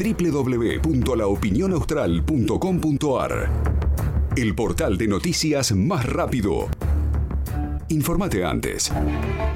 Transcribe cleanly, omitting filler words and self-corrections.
www.laopinionaustral.com.ar. El portal de noticias más rápido. Infórmate antes.